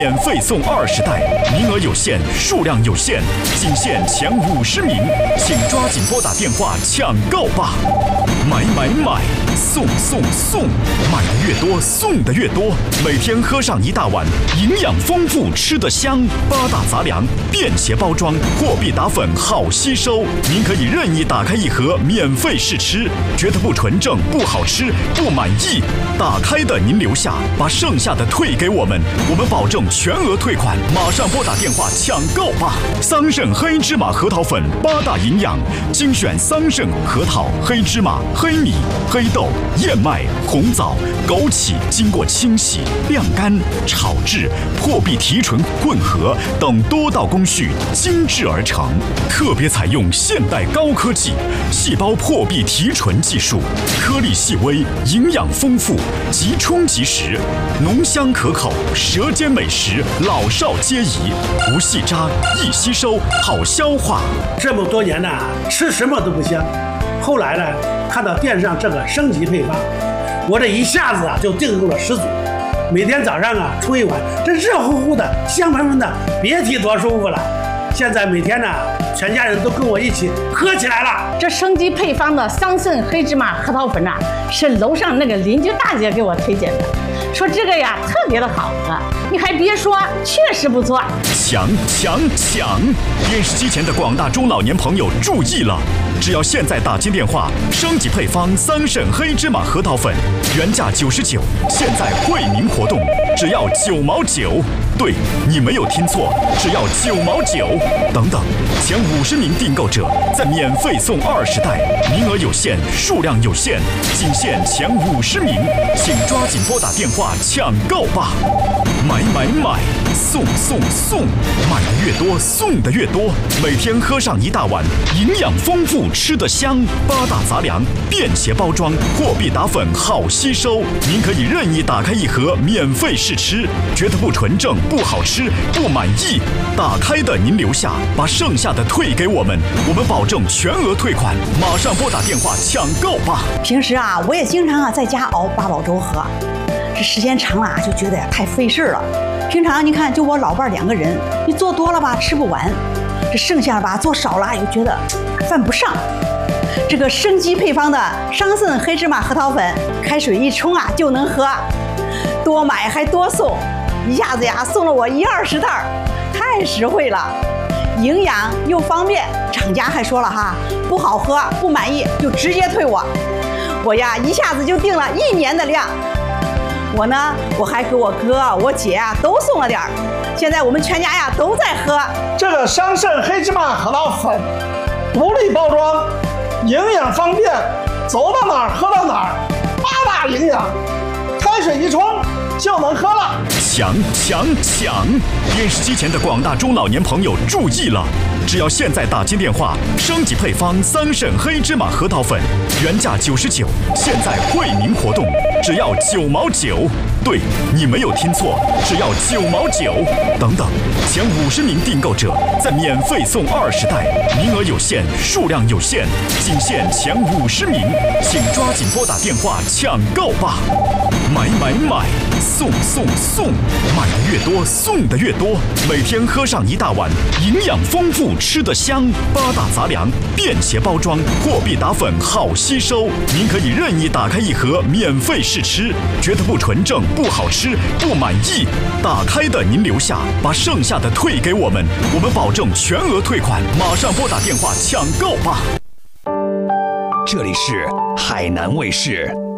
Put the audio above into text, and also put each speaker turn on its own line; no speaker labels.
免费送20袋，名额有限，数量有限，仅限前50名，请抓紧拨打电话抢购吧！买，送，买的越多送的越多，每天喝上一大碗，营养丰富，吃得香。八大杂粮，便携包装，货币打粉好吸收，您可以任意打开一盒免费试吃，觉得不纯正、不好吃、不满意，打开的您留下，把剩下的退给我们保证全额退款，马上拨打电话抢购吧！桑葚黑芝麻核桃粉8大营养，精选桑葚、核桃、黑芝麻、黑米、黑豆、燕麦、红枣、枸杞，经过清洗、晾干、炒制、破壁提纯混合等多道工序精制而成，特别采用现代高科技细胞破壁提纯技术，颗粒细微，营养丰富，即冲即食，浓香可口，舌尖美食，老少皆宜，不细渣，易吸收，好消化。
这么多年呢，吃什么都不香。后来呢，看到电视上这个升级配方，我这一下子就订购了10组。每天早上冲一碗，这热乎乎的、香喷喷的，别提多舒服了。现在每天呢，全家人都跟我一起喝起来了。
这升级配方的桑葚黑芝麻核桃粉是楼上那个邻居大姐给我推荐的。说这个特别的好喝，你还别说，确实不错。
抢！电视机前的广大中老年朋友注意了，只要现在打进电话，升级配方桑葚黑芝麻核桃粉，原价99，现在惠民活动，只要9毛9。对，你没有听错，只要9毛9。等等，前50名订购者再免费送20袋，名额有限，数量有限，仅限前50名，请抓紧拨打电话抢购吧！买，送，买的越多送的越多，每天喝上一大碗，营养丰富，吃得香。八大杂粮，便携包装，货币打粉好吸收，您可以任意打开一盒免费试吃，觉得不纯正、不好吃、不满意，打开的您留下，把剩下的退给我们保证全额退款，马上拨打电话抢购吧！
平时我也经常在家熬八宝粥喝，这时间长了就觉得太费事了。平常你看就我老伴2个人，你做多了吃不完，这剩下了做少了又觉得犯不上。这个升级配方的桑葚黑芝麻核桃粉，开水一冲就能喝，多买还多送，一下子送了我20袋，太实惠了，营养又方便。厂家还说了不好喝不满意就直接退我一下子就订了1年的量。我还给我哥我姐都送了点儿，现在我们全家都在喝
这个桑葚黑芝麻核桃粉，独立包装，营养方便，走到哪儿喝到哪儿，8大营养，开水一冲就能喝了。
抢！电视机前的广大中老年朋友注意了，只要现在打进电话，升级配方桑葚黑芝麻核桃粉，原价99，现在惠民活动，只要9毛9。对，你没有听错，只要9毛9。等等，前50名订购者再免费送20袋，名额有限，数量有限，仅限前50名，请抓紧拨打电话抢购吧！买，送，买的越多送的越多，每天喝上一大碗，营养丰富，吃得香。八大杂粮，便携包装，货币打粉好吸收，您可以任意打开一盒免费试吃，觉得不纯正、不好吃、不满意，打开的您留下，把剩下的退给我们保证全额退款，马上拨打电话抢购吧！
这里是海南卫视。